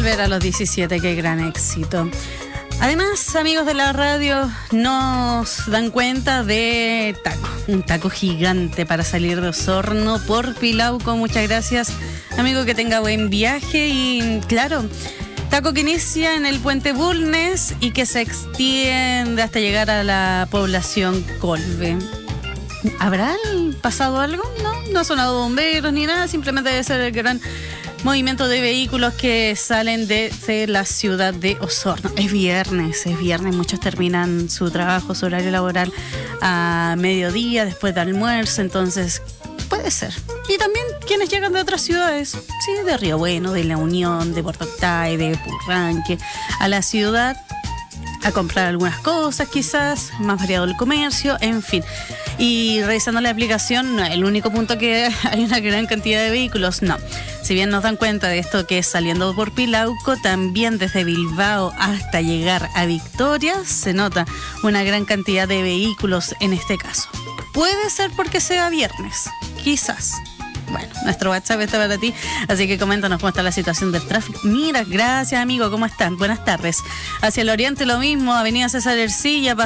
volver a los 17, qué gran éxito. Además, amigos de la radio, nos dan cuenta de un taco gigante para salir de Osorno por Pilauco. Muchas gracias, amigo, que tenga buen viaje. Y claro, taco que inicia en el puente Bulnes y que se extiende hasta llegar a la población Colbe. ¿Habrá pasado algo? No ha sonado bomberos ni nada, simplemente debe ser el gran movimiento de vehículos que salen desde la ciudad de Osorno. Es viernes, muchos terminan su trabajo, su horario laboral a mediodía, después de almuerzo, entonces puede ser. Y también quienes llegan de otras ciudades, sí, de Río Bueno, de La Unión, de Puerto Octay, de Purranque, a la ciudad a comprar algunas cosas, quizás, más variado el comercio, en fin. Y revisando la aplicación, no es el único punto que hay una gran cantidad de vehículos, no. Si bien nos dan cuenta de esto que es saliendo por Pilauco, también desde Bilbao hasta llegar a Victoria se nota una gran cantidad de vehículos en este caso. Puede ser porque sea viernes, quizás. Bueno, nuestro WhatsApp está para ti, así que coméntanos cómo está la situación del tráfico. Mira, gracias amigo, ¿cómo están? Buenas tardes. Hacia el oriente lo mismo, Avenida César Ercilla,